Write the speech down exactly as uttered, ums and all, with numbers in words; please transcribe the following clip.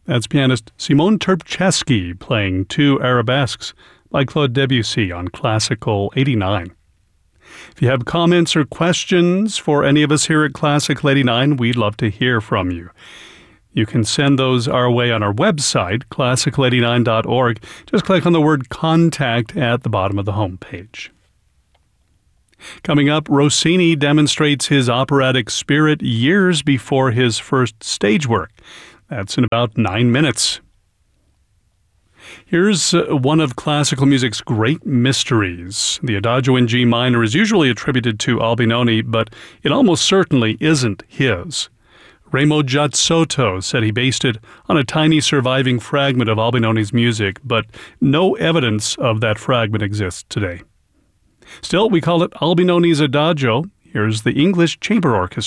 That's pianist Simone Terpchesky playing two arabesques by Claude Debussy on Classical eighty-nine. If you have comments or questions for any of us here at Classical eighty-nine, we'd love to hear from you. You can send those our way on our website, classical eighty-nine dot org. Just click on the word Contact at the bottom of the homepage. Coming up, Rossini demonstrates his operatic spirit years before his first stage work. That's in about nine minutes. Here's uh, one of classical music's great mysteries. The Adagio in G minor is usually attributed to Albinoni, but it almost certainly isn't his. Remo Giazzotto said he based it on a tiny surviving fragment of Albinoni's music, but no evidence of that fragment exists today. Still, we call it Albinoni's Adagio. Here's the English Chamber Orchestra.